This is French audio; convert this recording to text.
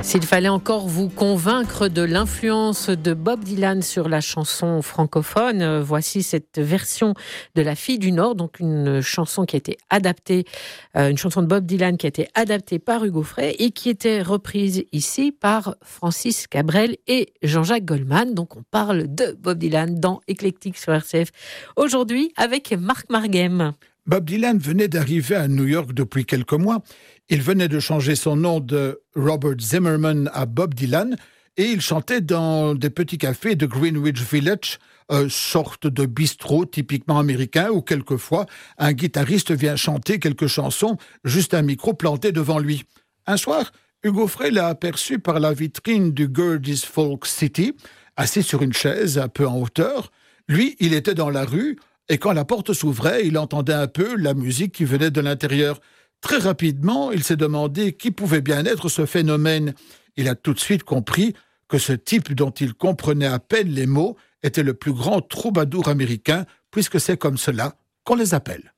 S'il fallait encore vous convaincre de l'influence de Bob Dylan sur la chanson francophone, voici cette version de La Fille du Nord, donc une chanson qui a été adaptée, une chanson de Bob Dylan qui a été adaptée par Hugo Frey et qui était reprise ici par Francis Cabrel et Jean-Jacques Goldman. Donc on parle de Bob Dylan dans Éclectique sur RCF aujourd'hui avec Marc Marguem. Bob Dylan venait d'arriver à New York depuis quelques mois. Il venait de changer son nom de Robert Zimmerman à Bob Dylan et il chantait dans des petits cafés de Greenwich Village, sorte de bistrot typiquement américain où quelquefois un guitariste vient chanter quelques chansons, juste un micro planté devant lui. Un soir, Hugo Frey l'a aperçu par la vitrine du Gerde's Folk City, assis sur une chaise un peu en hauteur. Lui, il était dans la rue. Et quand la porte s'ouvrait, il entendait un peu la musique qui venait de l'intérieur. Très rapidement, il s'est demandé qui pouvait bien être ce phénomène. Il a tout de suite compris que ce type dont il comprenait à peine les mots était le plus grand troubadour américain, puisque c'est comme cela qu'on les appelle.